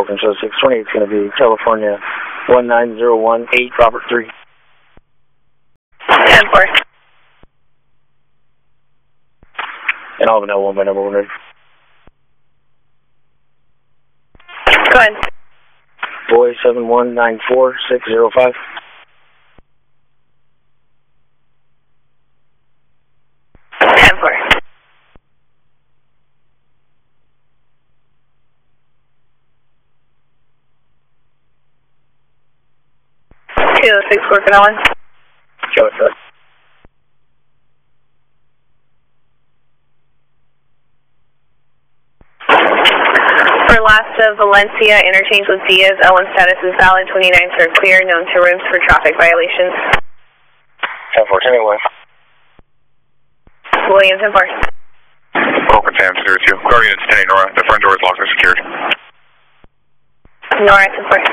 Oakland show 620. It's going to be California 19018, Robert 3. 10-4. And I'll have an L1 by number 100. Go ahead. Boy 7194605. 10-4. 206 working on. Show it, sir. For last of Valencia, interchange with Diaz, L1 status is valid, 29s are clear, known to rooms for traffic violations. 10-4, anyway. Williams and 4. Open Sam 02. Guardian is 10 Nora. The front door is locked and secured. Nora and 4.